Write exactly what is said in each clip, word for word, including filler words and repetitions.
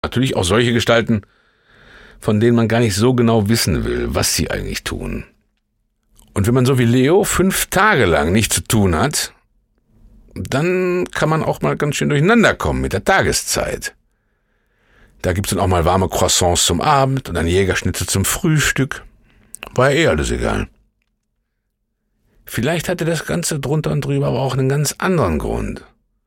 Natürlich auch solche Gestalten, von denen man gar nicht so genau wissen will, was sie eigentlich tun. Und wenn man so wie Leo fünf Tage lang nichts zu tun hat, dann kann man auch mal ganz schön durcheinander kommen mit der Tageszeit. Da gibt's dann auch mal warme Croissants zum Abend und dann Jägerschnitzel zum Frühstück. War eh alles egal. Vielleicht hatte das Ganze drunter und drüber aber auch einen ganz anderen Grund.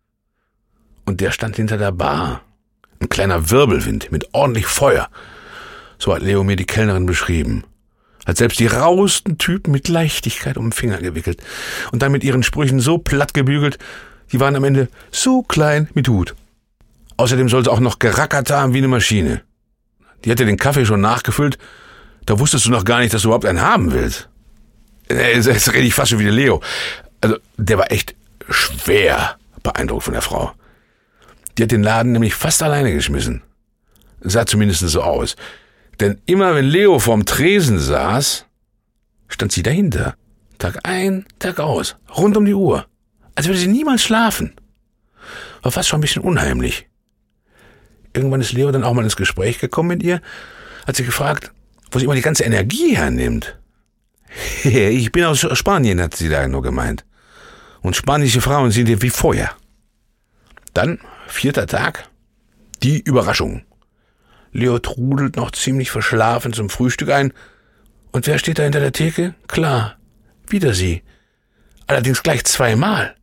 Und der stand hinter der Bar. Ein kleiner Wirbelwind mit ordentlich Feuer. So hat Leo mir die Kellnerin beschrieben. Hat selbst die rauesten Typen mit Leichtigkeit um den Finger gewickelt. Und dann mit ihren Sprüchen so platt gebügelt, die waren am Ende so klein mit Hut. Außerdem soll sie auch noch gerackert haben wie eine Maschine. Die hatte den Kaffee schon nachgefüllt, da wusstest du noch gar nicht, dass du überhaupt einen haben willst. Jetzt rede ich fast schon wie der Leo. Also, der war echt schwer beeindruckt von der Frau. Die hat den Laden nämlich fast alleine geschmissen. Sah zumindest so aus. Denn immer wenn Leo vorm Tresen saß, stand sie dahinter. Tag ein, Tag aus, rund um die Uhr. Als würde sie niemals schlafen. War fast schon ein bisschen unheimlich. Irgendwann ist Leo dann auch mal ins Gespräch gekommen mit ihr, hat sie gefragt, wo sie immer die ganze Energie hernimmt. Ich bin aus Spanien, hat sie da nur gemeint. Und spanische Frauen sind hier wie Feuer. Dann, vierter Tag, die Überraschung. Leo trudelt noch ziemlich verschlafen zum Frühstück ein. Und wer steht da hinter der Theke? Klar, wieder sie. Allerdings gleich zweimal.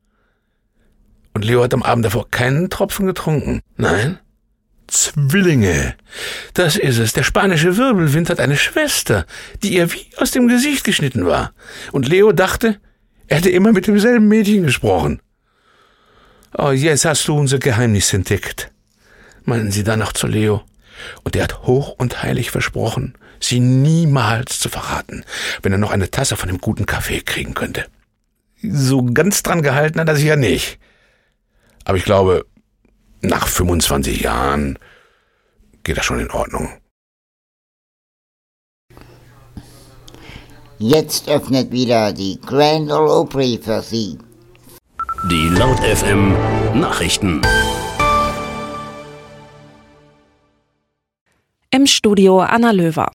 Und Leo hat am Abend davor keinen Tropfen getrunken. Nein, Zwillinge. Das ist es. Der spanische Wirbelwind hat eine Schwester, die ihr wie aus dem Gesicht geschnitten war. Und Leo dachte, er hätte immer mit demselben Mädchen gesprochen. Oh, jetzt hast du unser Geheimnis entdeckt, meinten sie dann noch zu Leo. Und er hat hoch und heilig versprochen, sie niemals zu verraten, wenn er noch eine Tasse von dem guten Kaffee kriegen könnte. So ganz dran gehalten hat er sich ja nicht. Aber ich glaube, nach fünfundzwanzig Jahren geht das schon in Ordnung. Jetzt öffnet wieder die Grand Ole Opry für Sie. Die Laut F M Nachrichten. Im Studio Anna Löwer.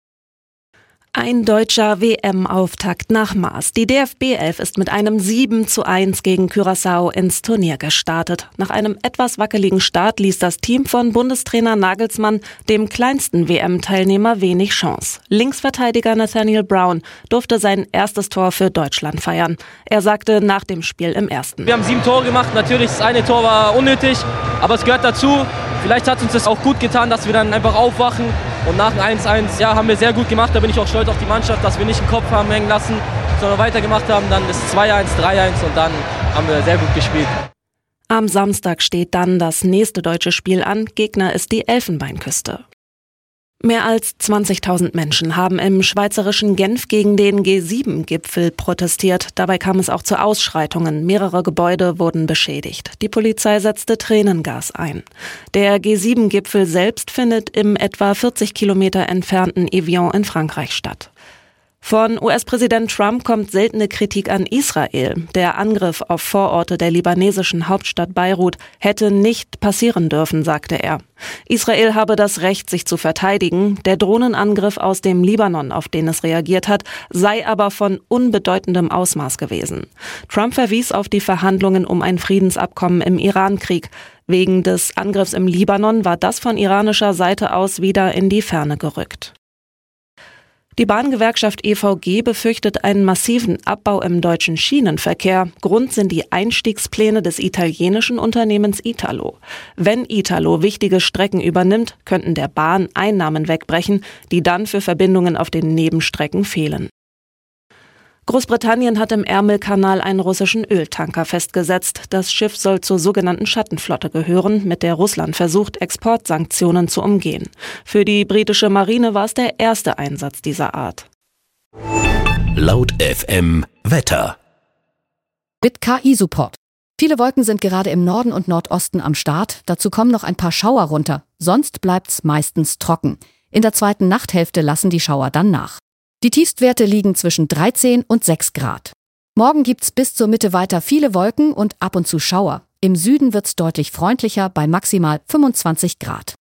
Ein deutscher W M-Auftakt nach Maß. Die D F B elf ist mit einem sieben zu eins gegen Curaçao ins Turnier gestartet. Nach einem etwas wackeligen Start ließ das Team von Bundestrainer Nagelsmann dem kleinsten W M-Teilnehmer wenig Chance. Linksverteidiger Nathaniel Brown durfte sein erstes Tor für Deutschland feiern. Er sagte nach dem Spiel im ersten: Wir haben sieben Tore gemacht. Natürlich, das eine Tor war unnötig, aber es gehört dazu. Vielleicht hat uns das auch gut getan, dass wir dann einfach aufwachen. Und nach dem eins eins, ja, haben wir sehr gut gemacht. Da bin ich auch stolz auf die Mannschaft, dass wir nicht den Kopf haben hängen lassen, sondern weitergemacht haben. Dann ist zwei eins, drei eins und dann haben wir sehr gut gespielt. Am Samstag steht dann das nächste deutsche Spiel an. Gegner ist die Elfenbeinküste. Mehr als zwanzigtausend Menschen haben im schweizerischen Genf gegen den G sieben Gipfel protestiert. Dabei kam es auch zu Ausschreitungen. Mehrere Gebäude wurden beschädigt. Die Polizei setzte Tränengas ein. Der G sieben Gipfel selbst findet im etwa vierzig Kilometer entfernten Evian in Frankreich statt. Von U S-Präsident Trump kommt seltene Kritik an Israel. Der Angriff auf Vororte der libanesischen Hauptstadt Beirut hätte nicht passieren dürfen, sagte er. Israel habe das Recht, sich zu verteidigen. Der Drohnenangriff aus dem Libanon, auf den es reagiert hat, sei aber von unbedeutendem Ausmaß gewesen. Trump verwies auf die Verhandlungen um ein Friedensabkommen im Irankrieg. Wegen des Angriffs im Libanon war das von iranischer Seite aus wieder in die Ferne gerückt. Die Bahngewerkschaft E V G befürchtet einen massiven Abbau im deutschen Schienenverkehr. Grund sind die Einstiegspläne des italienischen Unternehmens Italo. Wenn Italo wichtige Strecken übernimmt, könnten der Bahn Einnahmen wegbrechen, die dann für Verbindungen auf den Nebenstrecken fehlen. Großbritannien hat im Ärmelkanal einen russischen Öltanker festgesetzt. Das Schiff soll zur sogenannten Schattenflotte gehören, mit der Russland versucht, Exportsanktionen zu umgehen. Für die britische Marine war es der erste Einsatz dieser Art. Laut F M Wetter. Mit K I-Support. Viele Wolken sind gerade im Norden und Nordosten am Start. Dazu kommen noch ein paar Schauer runter. Sonst bleibt's meistens trocken. In der zweiten Nachthälfte lassen die Schauer dann nach. Die Tiefstwerte liegen zwischen dreizehn und sechs Grad. Morgen gibt's bis zur Mitte weiter viele Wolken und ab und zu Schauer. Im Süden wird's deutlich freundlicher bei maximal fünfundzwanzig Grad.